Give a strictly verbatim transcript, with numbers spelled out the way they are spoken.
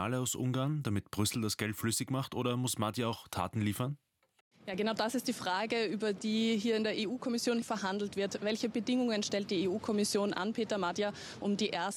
Signale aus Ungarn, damit Brüssel das Geld flüssig macht, oder muss Madja auch Taten liefern? Ja, genau das ist die Frage, über die hier in der E U-Kommission verhandelt wird. Welche Bedingungen stellt die E U-Kommission an, Peter Madja, um die ersten